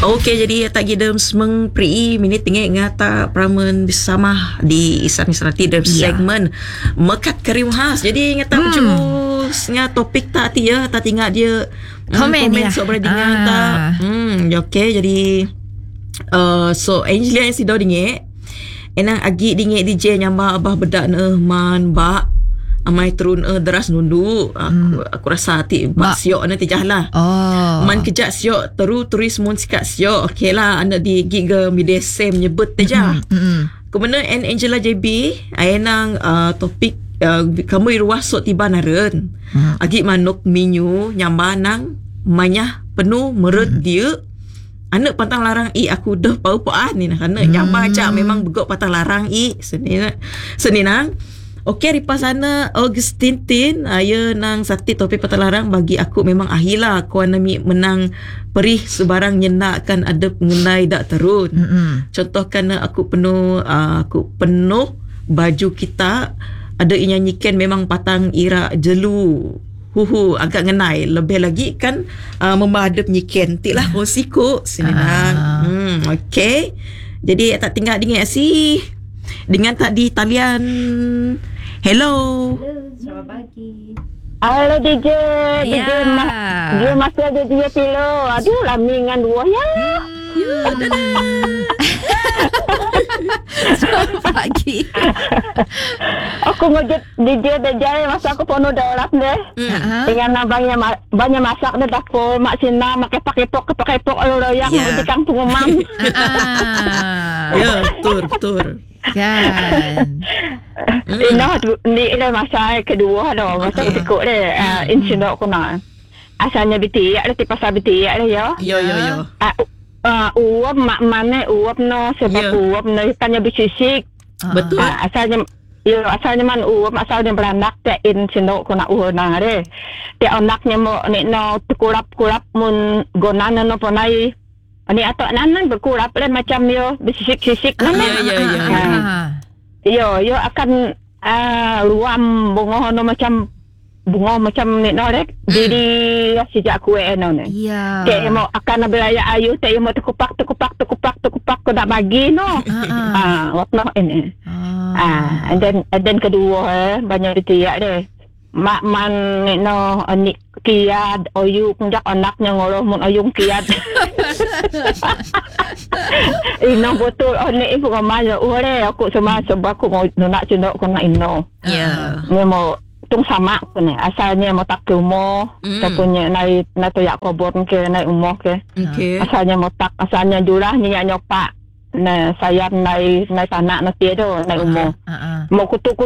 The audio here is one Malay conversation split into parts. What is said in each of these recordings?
Okey, jadi tak gidem semeng pri minit tinggal ngata pramen bersama di Isam Israti dalam segmen Mekat Karim Khas. Jadi ngata nya topik tak dia tak tinggal dia komen sobre dengan tak. Okey, jadi so Angela yang si do dingek enang agi dingek DJ nyamba abah bedak man bak amai turun deras nundu aku rasa hati bak siok nanti jahlah man kejak siok turis mun sikat siok okey lah anda di giga media sem nyebut teja kemudian Angela JB ayenang topik kamu ruas sok tiba naren agi manuk minyu nyamba nang manyah penuh merut dia anak pantang larang aku dah pau paan ni kerana nyamba cak memang begok pantang larang seninang. Okey, ripas sana Augustine Tin aya nang sati topik pantang larang bagi aku memang ahila aku nami menang perih sebarang nyenakkan ada mengenai dak terun. Contoh kerana aku penuh baju kita ada nyanyikan memang patang ira jelu agak ngenai lebih lagi kan memadap nyiken tiklah kosiku senang. Okey, jadi tak tinggal dengan si dengan tak di talian. Hello, selamat pagi. Halo DJ dia masih ada dia pilo. Aduh lami dengan dua ya. Selamat pagi. Aku ngejut DJ Dejai masa aku penuh dalam deh. Dengan abangnya banyak masak deh aku mak Sina mak kepok loyang di kampung umam. Ya, betul. Kan. Ini masa kedua dah. Masa ikut deh. Insya aku nak. Asalnya bitiak deh. Pasal bitiak deh ya. Yo. Uap mak mana uap no. Sebab uap no. Tanya bisisik. Betul. Asalnya man uap. Asalnya beranak. Dia insya aku nak uap deh. Dia anaknya mau ni no. Kurap mun gonan no ponai. Ani atok nanan berkurap lah macam yo bisik-sisik nanan. Yo akan luam bunga no macam ni no rek. Jadi sejak kue no ne. Ya. Dia mau akan beraya ayu dia mau tekupak ko dak bagi no. What no ini. And then kedua banyak ditiak deh. Mak man ni no ani kiad oyuk njak anaknya ngoroh mun oyung kiad. Ino betul ni ibu mama ore aku sama sebab aku mau nak cendok kena ino. Ya. Ni mau tung sama ko ni asalnya mau tak umo ta punya nai na to yak kobon ke nai umo ke. Okey. Asalnya jurah ni nyopak na sayap nai tanah na tiedo nai umo. Mau kutuk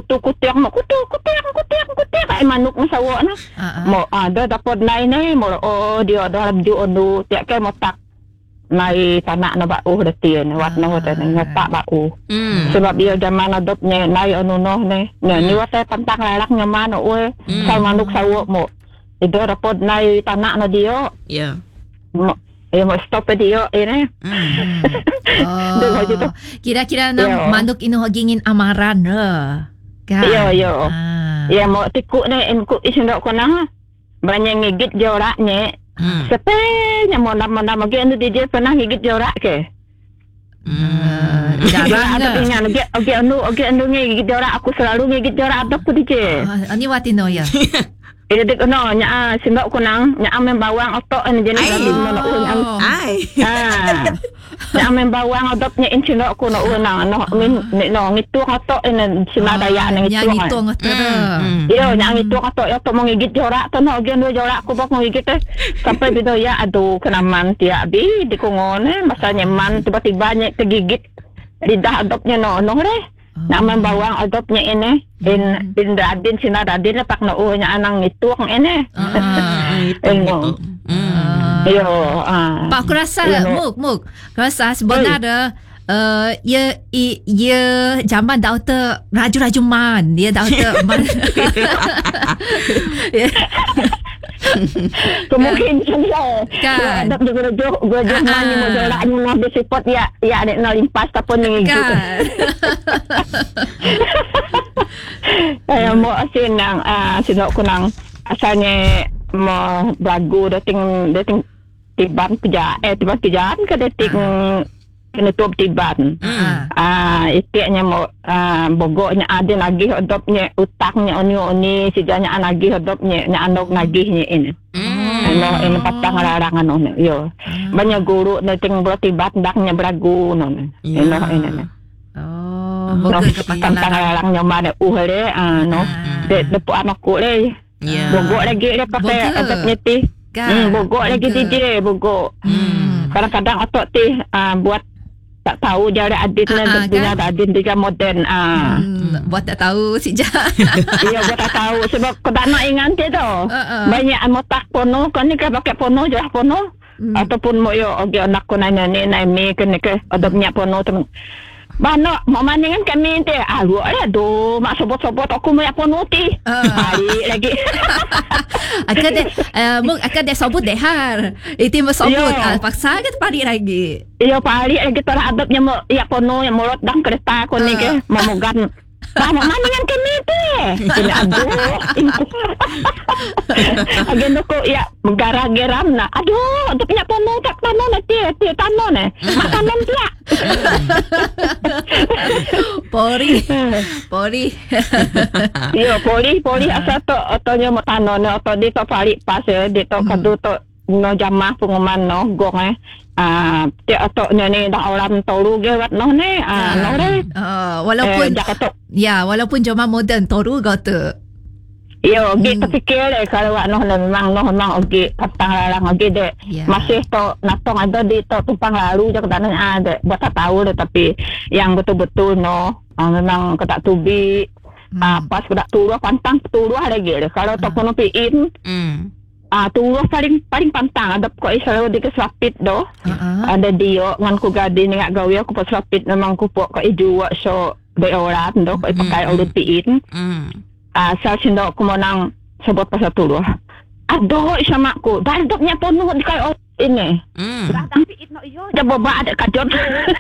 ay manuk ng sawo na. Mo ada dapat nai mo dia ada labju ondu tiak ke mo tak nai tanah na bau da tien wat na hotan ngata bau. Sebab dia zaman adopnya nai anu no ne. Ni wate pantang lalak nyaman oe sa manuk sawo mo. Itu dapat nai tanah na dia. Ya. Mau stop dia ini. Kira-kira nang manuk ino hagingin amaran kan. Yo. Ya mau tikuk ni enku isindok ko nang banyak ngigit joraknya. Sepenya mau nama lagi anu dia pernah ngigit jorak ke. Jarang ada dengan oke anu ngigit jorak aku selalu ngigit jorak adop ku DJ. Ani watino ya. Dek no nya sindok ko nang nya amem bawang otok ni jenis lagi no nya amem bawang odopnya insindok ko no nang no ngitu otok en sinadaya nang itu. Yang itu Yo nya ngitu otok yo to mongigit jorak to no gen jorak ko bak mongigit sampai bido ya aduh kenaman tia bi di kongone masanya man tiba-tiba nya tegigit lidah odopnya no re. Nama bawang adopnya ini in radin sina radin pak no nya anang itu ang ini. Itu. Yo. Pak aku rasa muk rasa sebenarnya ia zaman daughter raju man dia daughter man. Kemungkinan kan ada juga mana modelnya mau disipot ya ada limpas tapon yang itu saya mau sinang sinok kunang asalnya mau lagu dating tiban kerjaan ke detik kena tutup tiban. Itiknya mau bogoknya ada lagi hidupnya utangnya oni sejanya lagi hidupnya anak nagihnya ini. Ini patang larangan on. Yo. Banyak guru dating tiban daknya beragu non. Ini. Bogor ke patang larangnya mana uhre no. Depu anakku le. Bogok lagi dia pakai hidupnya ti. Bogok lagi DJ bogok. Kadang-kadang otot ti buat tak tahu dia ada adin punya adin juga modern buat tak tahu si Jah. Iya buat tak tahu sebab kau tak nak ingat dia tu banyak motak pono kan ni kan pakai pono je pono ataupun mau yo oge anak ko nanya ni mi kan ke ada punya pono tu Bano, mau maningan kami te. Lu ada mak sobot-sobot aku mau pono ti. Hari lagi. Akan dia sobut deh har. Itu mau sobut. Paksa ke pari lagi. Iya pari lagi terhadapnya mau ya pono yang mulut dang kereta ko ni ke mamugan. Mau maningan kami te. Ini aduh. Agen ko ya menggara-geram na. Aduh, untuk punya pono tak pono nanti tano ne. Makanan pula. Pori. Iya, pori asal to otonya mo tano ne oto di to pari pas di to kadu to no jamah pengumuman no gong ti oto ni dah orang toru ge wat no ne no re. Walaupun joma modern toru gotu. Iyo, terfikir kalau memang oke patang larang oke deh masih to natong ada di to tumpang lalu je kedanan ada buat tak tahu deh tapi yang betul-betul memang ketak tubi pas kedak turuh pantang turuh lagi deh kalau to kono piin turuh paling pantang ada kok selalu di keslapit doh ada dio ngan ku gadi ni ngak gawe aku pas slapit memang ku pok kok ijuwa so de orang doh kok pakai ulut piin asal sindo ko mo nang sabot pa sa tulo. Aduh, sama ko. Dahil doknya po nung kayo ini. Datang piit no iyo. Jababa ada kajon.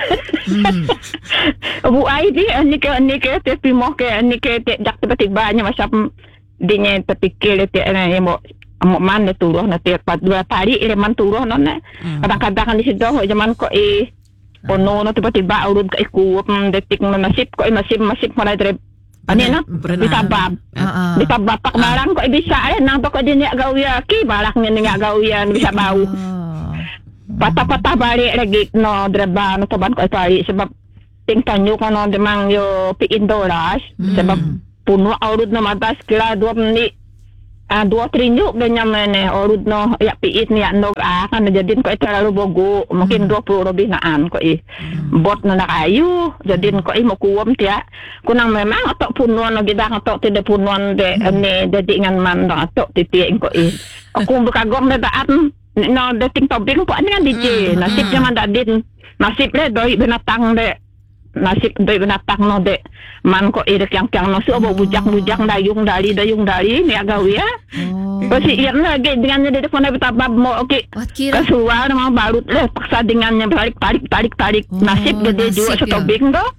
Bu ay di, ni ke tepi mo ke, ni ke jak tiba-tiba niya masap di niya patikil iti mo man na tulo na ti dua tari ileman tulo no na. Kadang-kadang di sido jaman ko pono no tiba-tiba urud ka ikup detik na nasip ko masip malay trip. Ani na ditabab tak barang kok bisa nang to ko din ya gawya ki balak ni nga gawyan bisa bau patah-patah balik lagi no dreba no toban ko tali sebab ting tanyo kan demang yo piin doras sebab puno aurud na matas kila 2 menit 2-3 nyuk ganyan mene orud no ya piit ni andog kan jadin ko terlalu bogo mungkin 20 lebih naan ko bot na nakayu jadin ko mo kuwam tia kunang memang atok punuan no gidang atok tidak punuan de ne jadi ngan man atok titi ko aku bekagom na daan no dating tobing po ani kan DJ nasib jaman dadin nasib le doi binatang de nasib doi binatang no de man ko irek yang no su bujang-bujang dayung dari ni agaw ya. Kasi iyan lagi dengan dia telepon na bitabab mo okay. Kasuwa na mga barut paksa dengan niya tarik nasib gede juga sa tobing do.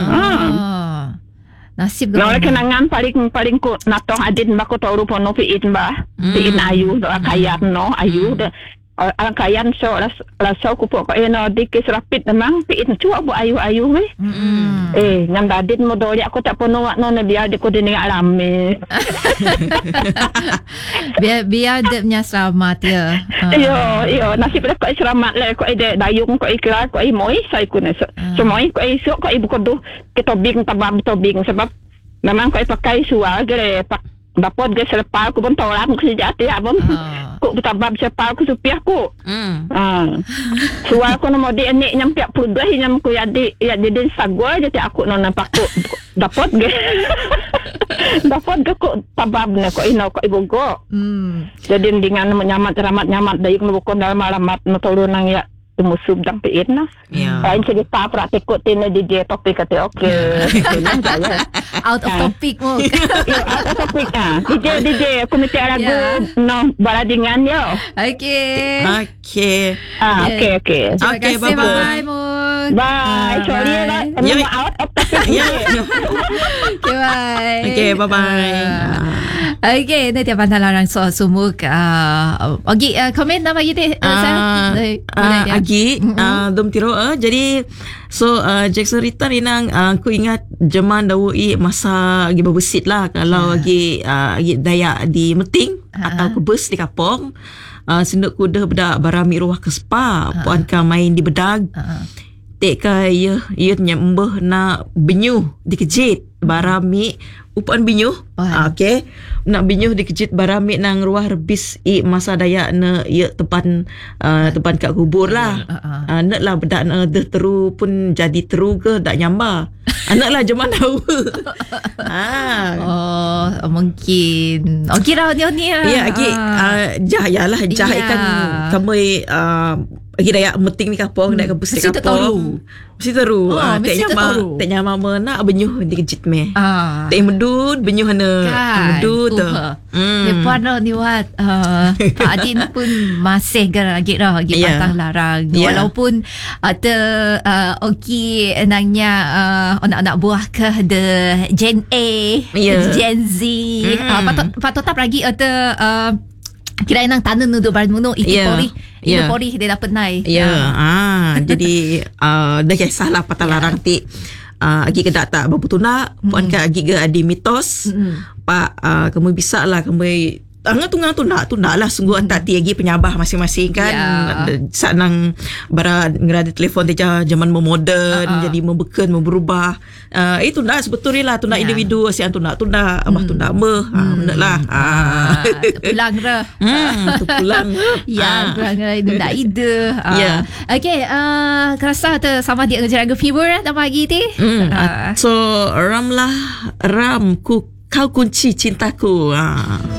Nasib gede. No kenangan paling ko natong adin bako toru po no piit ba. Piit ayu do akayat no ayu de ang kayan so lasaw ko po kaya no di kis rapid namang piit chua bu ayu we ngam dadin mo doli ako tak puno no na biar di ko din nga alami biar dia selamat ya iyo nasib ko selamat le ko ide dayung ko iklar ko moy say ko na so moy ko iso ko ibu ko do kitobing tabab tobing sebab memang ko ipakai suwa gere pak dapat ge selepal ko pun tolam ko sejati abon ko tabab sepal ko supiah ko suwa ko no modi enik nyam piak pudlah nyam ko ya di sagwa jadi aku no nampak ko dapat ge ko tabab na ko ino ko ibugo jadi dengan nyamat dayung no ko dalam alamat no tolong nang ya tumusub dang piit na. Kain cerita praktik ko tin DJ topik kate okay. Out of topic mo. Ya, ada topik DJ aku minta lagu Ya. no baladingan yo. Okay. Okay. Okey. Terima Okay, kasih. bye-bye. Bye-bye, Mung. Bye. Sorry Bye. lah. Ya. Emang out of topic. Ya. Okay, bye. Okay, bye-bye. Okay, nanti abang larang soal sumuk. Okay, komen nama gitu. Agi dom tiro jadi so Jackson Rita rinang aku ingat zaman dawui masa agi berbesit lah kalau agi Dayak di Meting atau ke bus di Kapong sinduk kuda bedak barami ruah ke spa puan ka main di bedag tek ka ia nyembah na benyuh dikejit barami upan binyuh. Okay. Nak binyuh dikejit barami nang ruah rebis masa Dayak na ia tepan kat kubur lah. Nak lah bedak na dah teru pun jadi teru ke dak nyamba. Anak lah zaman tahu. Mungkin. Okay lah ni lah. Ya, lagi jah ikan kami lagi Dayak Meting ni kapong dak ke bus Mesti kapong. Mesti teru. Mesti teru. Tak nyama nak benyuh dikejit meh. Tak medud benyuh hana. Kan. Medud tu. Depan ni wat Pak Adin pun masih lagi patang larang. Walaupun ada nangnya anak-anak buah ke the Gen A, Gen Z. Patut tak lagi ada kira nang tanah nudu baru muno Pori dia dapat naik. Jadi dah kisahlah patah larang ti. Agi ke tak berputuna puan ka agi ke adi mitos pak kamu bisa lah kamu tunggang tunda lah sungguh antak ti agi penyabah masing-masing kan saat nang bara ngerada telefon dia zaman memodern jadi membeken berubah itu tunda sebetulnya lah tunda individu asyik tunda abah tunda benar lah pulang dah pulang pulang dah ide okay kerasa tu sama dia ngejar lagu Fever dah pagi ti so Ram kau kunci cintaku